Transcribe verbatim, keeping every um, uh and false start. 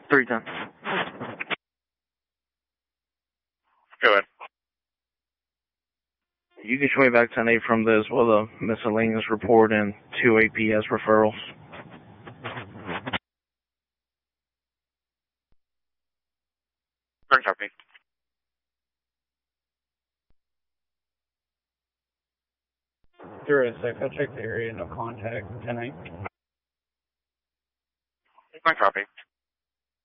three ten. Go ahead. You can show me back ten eight from this with a miscellaneous report and two A P S referrals. Turn copy. Zero six, I'll check the area, no contact, ten eight. Turn copy.